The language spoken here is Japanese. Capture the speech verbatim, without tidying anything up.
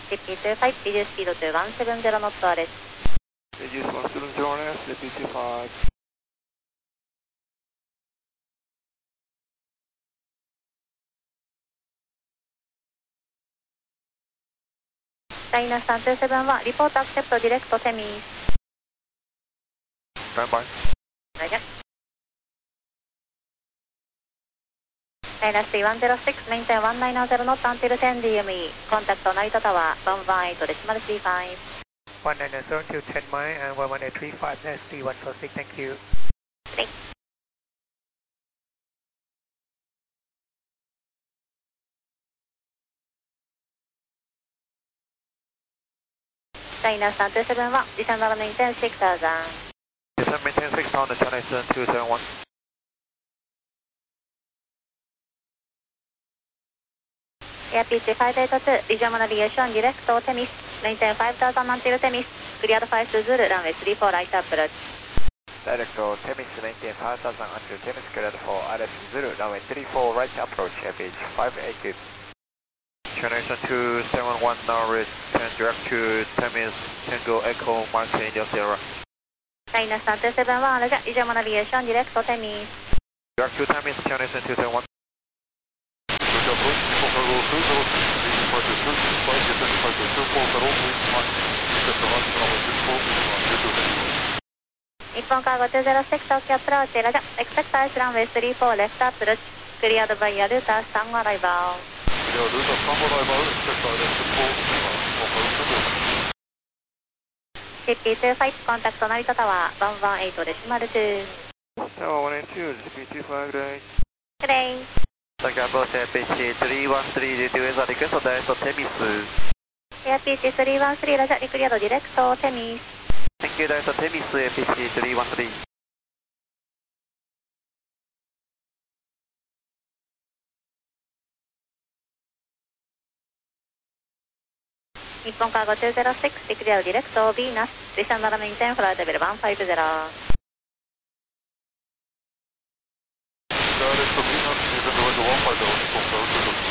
シーピーツーファイブ、リデュースピードといちセブンゼロノットです。 Reduce one seven zero on S, C P two five. ダイナさんにセブンはリポートアクセプトディレクトセミー。 Stand by. 大丈夫。ダイナスリーワンゼロシックス、メインテンワンナインゼロノットアンティルテン ディーエムイー、コンタクト成田タワー、ワンワンエイトデシマルスリーファイブ。 one nine zero to ten mile and one one eight three five S D one four six, thank you. ダイナさんにセブンは、ディセンバルメインテンシックスサウザン。 Descend maintain six thousand, China Eastern two seven one. Air P C ファイブエイトツー、ビジョンナビゲーションディレクトテミス、メインテンファイブサウザンアンティルテミス、クリアドファイブツーズール、ランウェイスリーフォーライトアップル。 Direct Temis maintain five thousand until Temis cleared for R S Zulu, runway three four right approach, F H five eight two. China Eastern two seven one, now return direct to Temis, Tango Echo, Mark India Sierra. ダイナさんにセブンは、ラジャ、ビジョンナビゲーションディレクトテミス。 Direct to Temis, China Eastern two seven one. 日本カーゴにゼロシックス、東京アプローチ、ラジャ、エクセクタイスランウェイスリーフォーレフトアップル、クリアドバイヤルータースタンゴアライバー。 ルータースタンゴアライバー、エクセクターレスリーフォー、 シーピーツーファイブ、コンタクト成田タワー、ワンワンエイトデシマルツー。 タワーワンエイトツー、シーピーツーファイブグレイ。 グレイ。 Second approach F H three one three, due to weather request, direct Temis. Air P C スリーワンスリー、ラジャ、リクリアドディレクトテミス。 Thank you, direct Temis, F H three one three. 日本カーゴにゼロシックス、リクリアドディレクトビーナス、ディセンバルメインテンフライトレベルワンファイブゼロ。 Direct Venus, descend level one five zero, confirm to